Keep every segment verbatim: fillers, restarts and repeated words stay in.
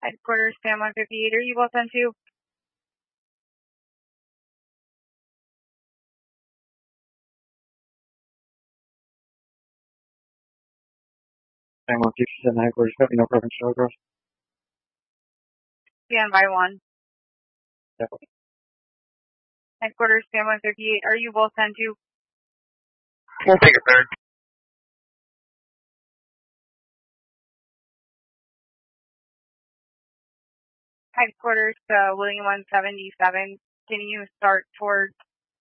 Headquarters, Sam one fifty-eight, are you well sent to? Sam one fifty-seven, headquarters, copy, no preference, show across. Stand by one. Definitely. Headquarters, Sam one fifty-eight, are you well sent to? We'll take a third. Headquarters, uh, William one seventy-seven, can you start towards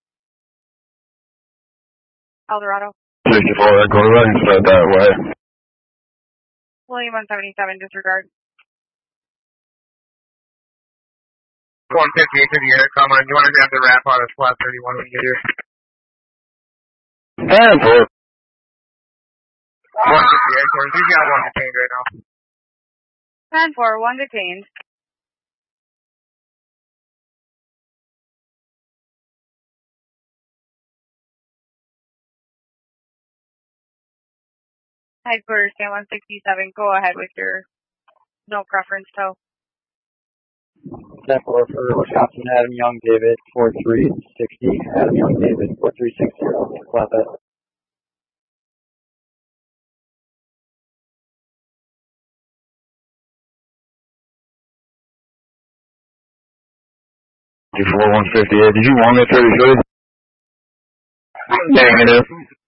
Eldorado? sixty-four, headquarters, I can start that way. William one seventy-seven, disregard. one fifty-eight to the air, come on. You want to grab the wrap on a flat thirty-one when you get here? ten four. one fifty headquarters, he's got one detained right now. ten four, one detained. Headquarters, Sam one sixty-seven, go ahead with your no preference tow. ten four for Wisconsin, Adam Young, David, four three sixty, Adam Young, David, four three six zero, flat bet. sixty-four, one fifty-eight, did you want me at thirty-three? Negative.